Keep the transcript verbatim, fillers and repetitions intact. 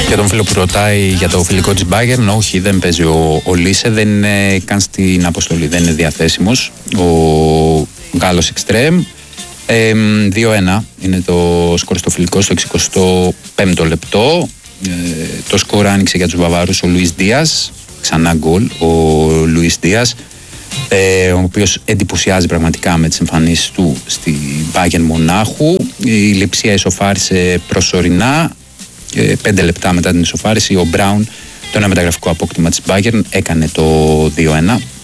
Για τον φίλο που ρωτάει για το φιλικό της Bayern, όχι, δεν παίζει ο, ο Λίσε, δεν είναι καν στην αποστολή, δεν είναι διαθέσιμος ο Γάλλος Εξτρέμ. ε, δύο ένα είναι το σκορ στο φιλικό στο εξηκοστό πέμπτο λεπτό. ε, το σκορ άνοιξε για τους Βαβάρους ο Λουίς Δίας, ξανά γκολ ο Λουίς Δίας, ε, ο οποίος εντυπωσιάζει πραγματικά με τις εμφανίσεις του στη Bayern Μονάχου. Η Λειψία ισοφάρισε προσωρινά. Πέντε λεπτά μετά την ισοφάριση ο Μπράουν, το ένα μεταγραφικό απόκτημα της Bayern, έκανε το δύο ένα.